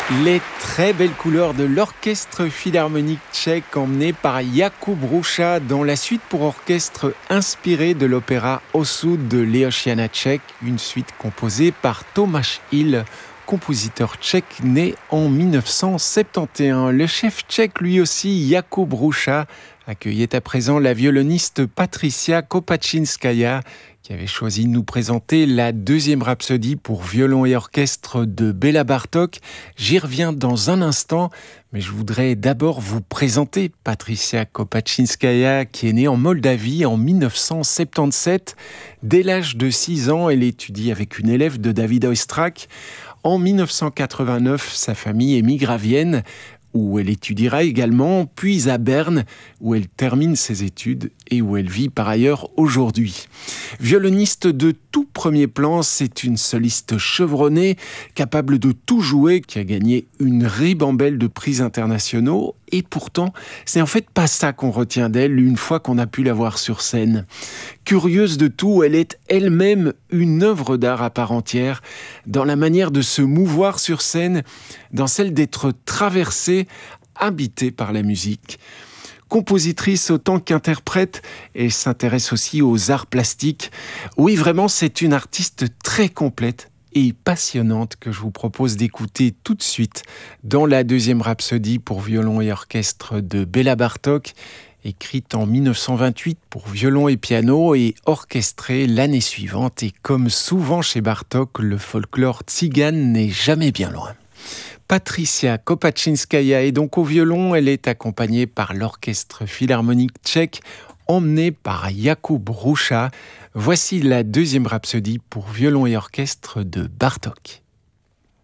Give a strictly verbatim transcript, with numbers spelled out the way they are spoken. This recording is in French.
Les très belles couleurs de l'Orchestre Philharmonique tchèque emmené par Jakub Hruša dans la suite pour orchestre inspirée de l'opéra Osud de Leoš Janáček, une suite composée par Tomáš Hill, compositeur tchèque né en dix-neuf cent soixante et onze. Le chef tchèque, lui aussi, Jakub Hruša, accueillait à présent la violoniste Patricia Kopačinskaja, qui avait choisi de nous présenter la deuxième rhapsodie pour violon et orchestre de Béla Bartók. J'y reviens dans un instant, mais je voudrais d'abord vous présenter Patricia Kopačinskaja, qui est née en Moldavie en dix-neuf cent soixante-dix-sept. Dès l'âge de six ans, elle étudie avec une élève de David Oistrakh. En dix-neuf cent quatre-vingt-neuf, sa famille émigre à Vienne, où elle étudiera également, puis à Berne, où elle termine ses études et où elle vit par ailleurs aujourd'hui. Violoniste de tout premier plan, c'est une soliste chevronnée, capable de tout jouer, qui a gagné une ribambelle de prix internationaux. Et pourtant, c'est en fait pas ça qu'on retient d'elle une fois qu'on a pu la voir sur scène. Curieuse de tout, elle est elle-même une œuvre d'art à part entière, dans la manière de se mouvoir sur scène, dans celle d'être traversée, habitée par la musique. Compositrice autant qu'interprète, elle s'intéresse aussi aux arts plastiques. Oui, vraiment, c'est une artiste très complète et passionnante que je vous propose d'écouter tout de suite dans la deuxième rhapsodie pour violon et orchestre de Béla Bartók, écrite en dix-neuf cent vingt-huit pour violon et piano et orchestrée l'année suivante. Et comme souvent chez Bartók, le folklore tzigane n'est jamais bien loin. Patricia Kopačinskaja est donc au violon. Elle est accompagnée par l'Orchestre Philharmonique tchèque, emmenée par Jakub Hruša. Voici la deuxième rhapsodie pour violon et orchestre de Bartók.